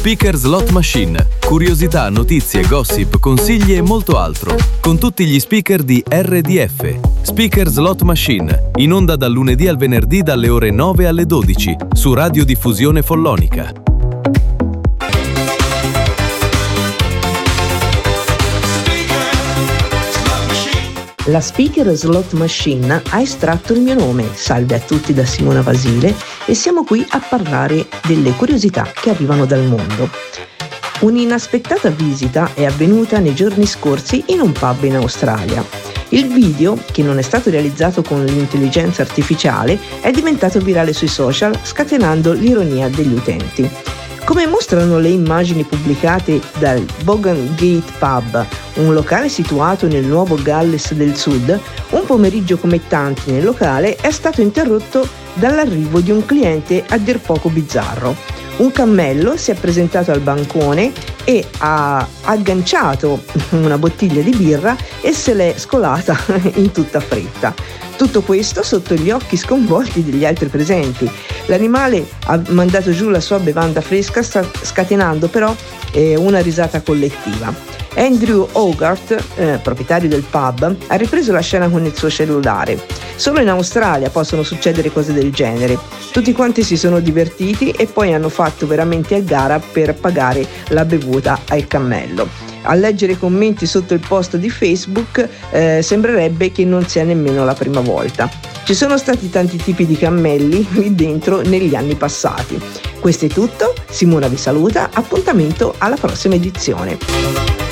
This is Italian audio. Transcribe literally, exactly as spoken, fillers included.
Speaker Slot Machine. Curiosità, notizie, gossip, consigli e molto altro. Con tutti gli speaker di R D F. Speaker Slot Machine. In onda dal lunedì al venerdì dalle ore nove alle dodici. Su Radiodiffusione Follonica. La Speaker Slot Machine ha estratto il mio nome. Salve a tutti da Simona Vasile e siamo qui a parlare delle curiosità che arrivano dal mondo. Un'inaspettata visita è avvenuta nei giorni scorsi in un pub in Australia. Il video, che non è stato realizzato con l'intelligenza artificiale, è diventato virale sui social, scatenando l'ironia degli utenti. Come mostrano le immagini pubblicate dal Bogan Gate Pub, un locale situato nel Nuovo Galles del Sud, un pomeriggio come tanti nel locale è stato interrotto dall'arrivo di un cliente a dir poco bizzarro. Un cammello si è presentato al bancone e ha agganciato una bottiglia di birra e se l'è scolata in tutta fretta. Tutto questo sotto gli occhi sconvolti degli altri presenti. L'animale ha mandato giù la sua bevanda fresca, scatenando però eh, una risata collettiva. Andrew Hogarth, eh, proprietario del pub, ha ripreso la scena con il suo cellulare. Solo in Australia possono succedere cose del genere. Tutti quanti si sono divertiti e poi hanno fatto veramente a gara per pagare la bevuta al cammello. A leggere i commenti sotto il post di Facebook eh, sembrerebbe che non sia nemmeno la prima volta. Ci sono stati tanti tipi di cammelli lì dentro negli anni passati. Questo è tutto, Simona vi saluta, appuntamento alla prossima edizione.